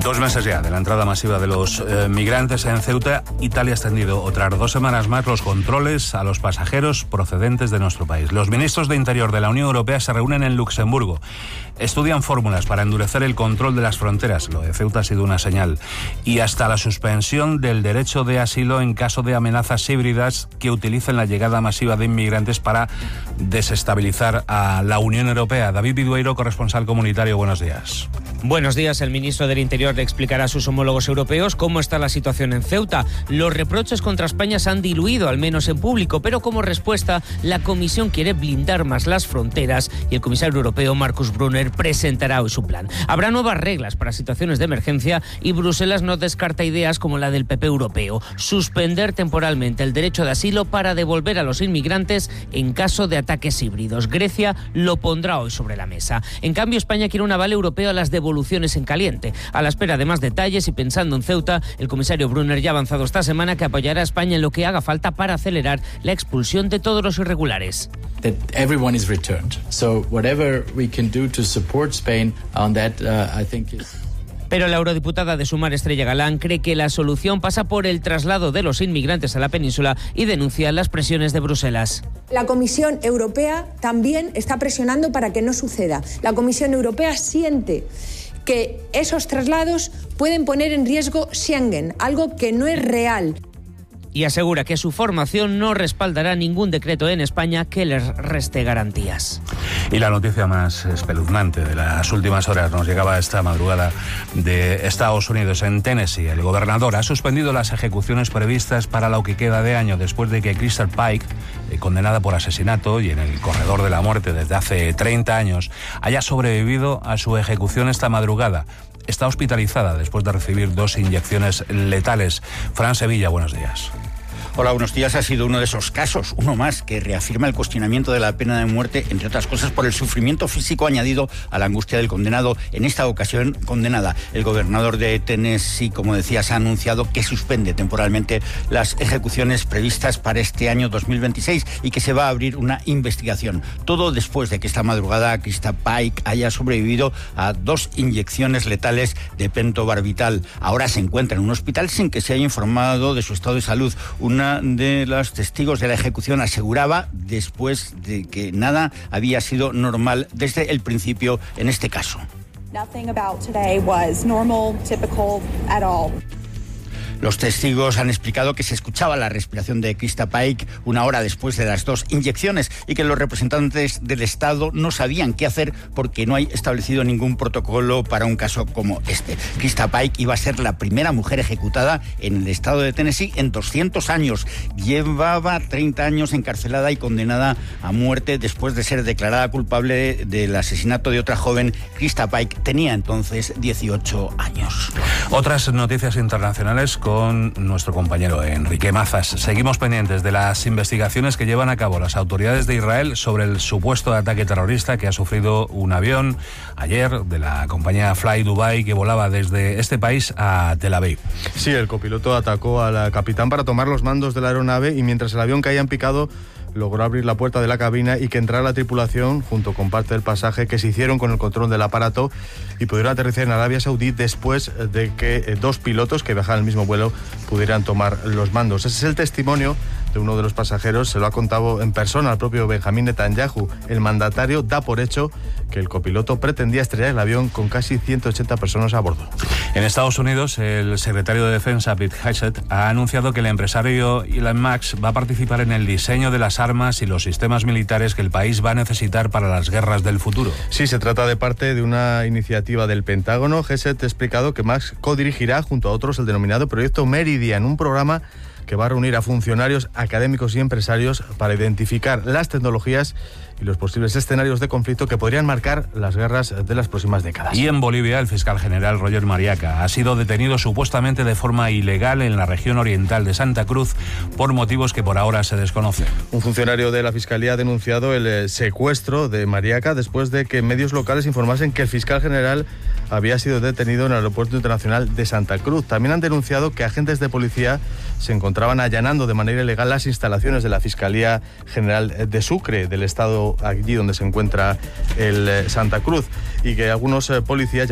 2 meses ya de la entrada masiva de los migrantes en Ceuta, Italia ha extendido otras 2 semanas más los controles a los pasajeros procedentes de nuestro país. Los ministros de Interior de la Unión Europea se reúnen en Luxemburgo. Estudian fórmulas para endurecer el control de las fronteras. Lo de Ceuta ha sido una señal. Y hasta la suspensión del derecho de asilo en caso de amenazas híbridas que utilicen la llegada masiva de inmigrantes para desestabilizar a la Unión Europea. David Vidueiro, corresponsal comunitario, buenos días. Buenos días. El ministro del Interior le explicará a sus homólogos europeos cómo está la situación en Ceuta. Los reproches contra España se han diluido, al menos en público, pero como respuesta, la Comisión quiere blindar más las fronteras y el comisario europeo, Markus Brunner, presentará hoy su plan. Habrá nuevas reglas para situaciones de emergencia y Bruselas no descarta ideas como la del PP europeo: suspender temporalmente el derecho de asilo para devolver a los inmigrantes en caso de ataques híbridos. Grecia lo pondrá hoy sobre la mesa. En cambio, España quiere un aval europeo a las devoluciones en caliente. A la espera de más detalles y pensando en Ceuta, el comisario Brunner ya ha avanzado esta semana que apoyará a España en lo que haga falta para acelerar la expulsión de todos los irregulares. That everyone is returned. So whatever we can do to support Spain on that, I think is... Pero la eurodiputada de Sumar, Estrella Galán, cree que la solución pasa por el traslado de los inmigrantes a la península y denuncia las presiones de Bruselas. La Comisión Europea también está presionando para que no suceda. La Comisión Europea siente que esos traslados pueden poner en riesgo Schengen, algo que no es real. Y asegura que su formación no respaldará ningún decreto en España que les reste garantías. Y la noticia más espeluznante de las últimas horas nos llegaba esta madrugada de Estados Unidos. En Tennessee, el gobernador ha suspendido las ejecuciones previstas para lo que queda de año después de que Crystal Pike, condenada por asesinato y en el corredor de la muerte desde hace 30 años, haya sobrevivido a su ejecución esta madrugada. Está hospitalizada después de recibir 2 inyecciones letales. Fran Sevilla, buenos días. Hola, buenos días. Ha sido uno de esos casos, uno más, que reafirma el cuestionamiento de la pena de muerte, entre otras cosas por el sufrimiento físico añadido a la angustia del condenado, en esta ocasión condenada. El gobernador de Tennessee, como decías, ha anunciado que suspende temporalmente las ejecuciones previstas para este año 2026 y que se va a abrir una investigación. Todo después de que esta madrugada Crystal Pike haya sobrevivido a 2 inyecciones letales de pentobarbital. Ahora se encuentra en un hospital sin que se haya informado de su estado de salud. Una de los testigos de la ejecución aseguraba, después de que nada había sido normal desde el principio en este caso. Nothing about today was normal, typical at all. Los testigos han explicado que se escuchaba la respiración de Crystal Pike 1 hora después de las 2 inyecciones y que los representantes del Estado no sabían qué hacer porque no hay establecido ningún protocolo para un caso como este. Crystal Pike iba a ser la primera mujer ejecutada en el estado de Tennessee en 200 años. Llevaba 30 años encarcelada y condenada a muerte después de ser declarada culpable del asesinato de otra joven. Crystal Pike tenía entonces 18 años. Otras noticias internacionales con nuestro compañero Enrique Mazas. Seguimos pendientes de las investigaciones que llevan a cabo las autoridades de Israel sobre el supuesto ataque terrorista que ha sufrido un avión ayer de la compañía Fly Dubai que volaba desde este país a Tel Aviv. Sí, el copiloto atacó al capitán para tomar los mandos de la aeronave y mientras el avión caía en picado logró abrir la puerta de la cabina y que entrara la tripulación junto con parte del pasaje, que se hicieron con el control del aparato y pudieron aterrizar en Arabia Saudí después de que 2 pilotos que viajaban en el mismo vuelo pudieran tomar los mandos. Ese es el testimonio de uno de los pasajeros, se lo ha contado en persona al propio Benjamín Netanyahu. El mandatario da por hecho que el copiloto pretendía estrellar el avión con casi 180 personas a bordo. En Estados Unidos, el secretario de Defensa, Pete Hegseth, ha anunciado que el empresario Elon Musk va a participar en el diseño de las armas y los sistemas militares que el país va a necesitar para las guerras del futuro. Sí, se trata de parte de una iniciativa del Pentágono. Hegseth ha explicado que Musk codirigirá junto a otros el denominado Proyecto Meridian, un programa que va a reunir a funcionarios, académicos y empresarios para identificar las tecnologías y los posibles escenarios de conflicto que podrían marcar las guerras de las próximas décadas. Y en Bolivia, el fiscal general Roger Mariaca ha sido detenido supuestamente de forma ilegal en la región oriental de Santa Cruz por motivos que por ahora se desconocen. Un funcionario de la Fiscalía ha denunciado el secuestro de Mariaca después de que medios locales informasen que el fiscal general había sido detenido en el aeropuerto internacional de Santa Cruz. También han denunciado que agentes de policía se encontraban allanando de manera ilegal las instalaciones de la Fiscalía General de Sucre, del estado allí donde se encuentra el Santa Cruz, y que algunos policías